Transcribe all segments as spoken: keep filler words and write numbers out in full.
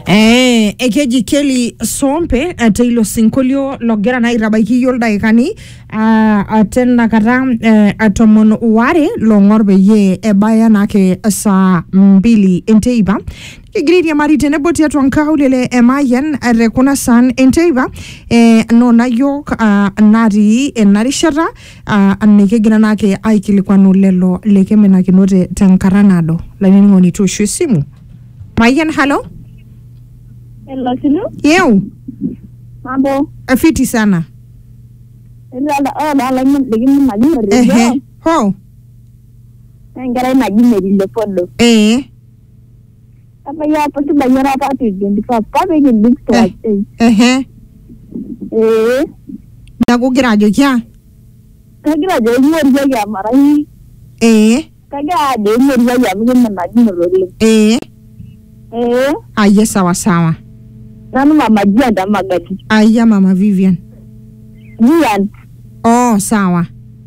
Eh, ekeji Kelly Sompe ate ilo sinkolio logira na irabaiki yoldaikani uh, atena kata uh, atomon ware longor beye ebaya nake saa mbili enteiba Igridia mari tenebo tiatu nkaulele emayen rekuna san enteiba eh, nona yok uh, nari enarishata uh, nekegira nake aikilikwanu lelo lekemena kinote tenkaranado lanini ngoni tushu simu Mayen hello Hello, sinu? Yeu. Mambo. Afiti sana. Ila oh la la ngi ngi maji meri. Eh. Ho. Ngara maji meri le podo. Eh. Apa ya pati bayara pati twenty-five ka be ngi big to. Eh. Eh. Nakugira ajo kya? Kagira je mori ya marai. Eh. Kagira de mori ya ngi maji meri. Eh. Eh. Aye sawa sawa. Nanu mama Jia magati. Aya mama Vivian. Vivian. Oh, sawa.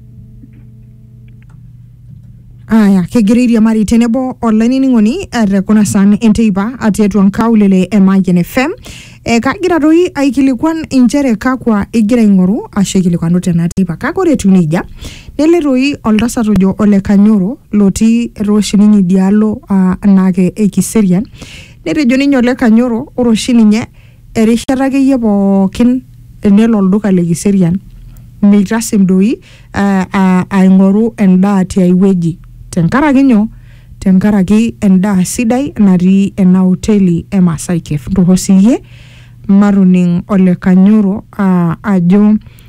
Aya, kegiriria mari tenebo online ningoni rekuna san enteiba atietu nkaulele Emayen F M. E kagira roi aikilikwan injere kakwa igira ingoru ashekilikwan tena tiba kakore tunija nele roi oltasatojo ole Kanyoro loti roshininyi dialo uh, nake ekiserian netejo ninye ole Kanyoro oroshininye erishata akeyie pookin enelo olduka le Kiserian meitasim doi uh, uh, aing'oru endaa tiai wueji tenkaraki nyoo tenkaraki endaa sidai natii ena hoteli Emaasai Cafe ntoho siyie maruning ole Kanyoro uh, ajo